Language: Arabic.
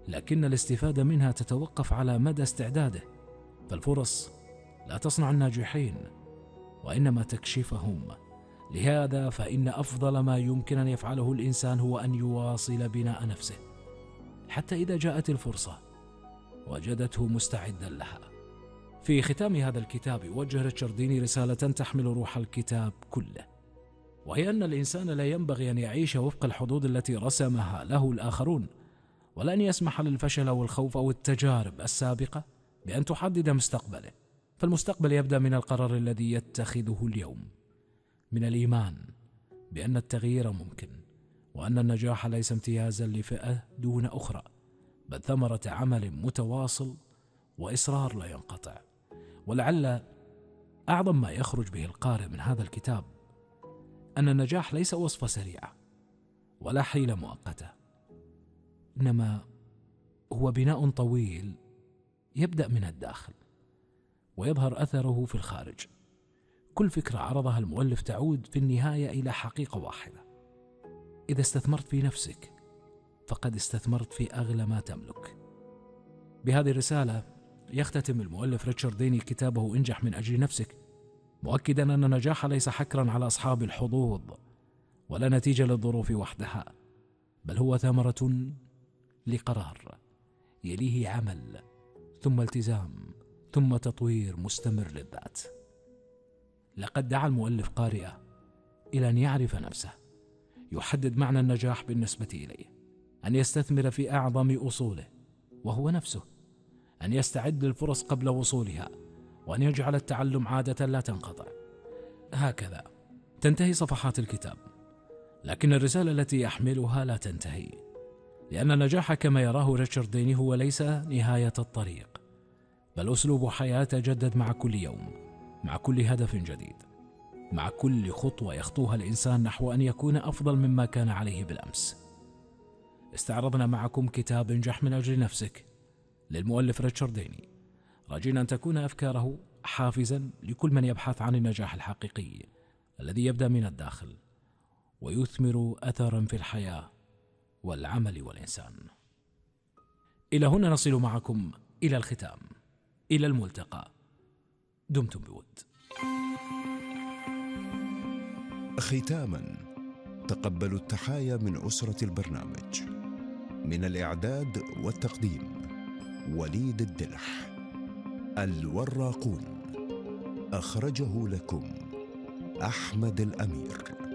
لكن الاستفادة منها تتوقف على مدى استعداده. فالفرص لا تصنع الناجحين وإنما تكشفهم. لهذا فإن أفضل ما يمكن أن يفعله الإنسان هو أن يواصل بناء نفسه حتى إذا جاءت الفرصة وجدته مستعدا لها. في ختام هذا الكتاب يوجه ريتشارديني رسالة تحمل روح الكتاب كله، وهي أن الإنسان لا ينبغي أن يعيش وفق الحدود التي رسمها له الآخرون، ولا أن يسمح للفشل أو الخوف أو التجارب السابقة بأن تحدد مستقبله. فالمستقبل يبدأ من القرار الذي يتخذه اليوم، من الإيمان بأن التغيير ممكن، وأن النجاح ليس امتيازا لفئة دون أخرى، بل ثمرة عمل متواصل وإصرار لا ينقطع. ولعل أعظم ما يخرج به القارئ من هذا الكتاب أن النجاح ليس وصفة سريعة ولا حيلة مؤقتة، إنما هو بناء طويل يبدأ من الداخل ويظهر أثره في الخارج. كل فكرة عرضها المؤلف تعود في النهاية إلى حقيقة واحدة: إذا استثمرت في نفسك فقد استثمرت في أغلى ما تملك. بهذه الرسالة يختتم المؤلف ريتشارديني كتابه انجح من أجل نفسك، مؤكدا أن النجاح ليس حكرا على أصحاب الحظوظ ولا نتيجة للظروف وحدها، بل هو ثمرة لقرار يليه عمل ثم التزام ثم تطوير مستمر للذات. لقد دعا المؤلف قارئه إلى أن يعرف نفسه، يحدد معنى النجاح بالنسبة إليه، أن يستثمر في أعظم أصوله وهو نفسه، أن يستعد للفرص قبل وصولها، وأن يجعل التعلم عادة لا تنقطع. هكذا تنتهي صفحات الكتاب، لكن الرسالة التي يحملها لا تنتهي، لأن النجاح كما يراه ريتشارديني هو ليس نهاية الطريق، بل أسلوب حياة يتجدد مع كل يوم، مع كل هدف جديد، مع كل خطوة يخطوها الإنسان نحو أن يكون أفضل مما كان عليه بالأمس. استعرضنا معكم كتاب انجح من أجل نفسك للمؤلف ريتشارديني، راجين أن تكون أفكاره حافزا لكل من يبحث عن النجاح الحقيقي الذي يبدأ من الداخل ويثمر أثرا في الحياة والعمل والإنسان. إلى هنا نصل معكم إلى الختام، إلى الملتقى، دمتم بود. ختاما، تقبلوا التحايا من أسرة البرنامج. من الإعداد والتقديم وليد الدلح. الوراقون، أخرجه لكم أحمد الأمير.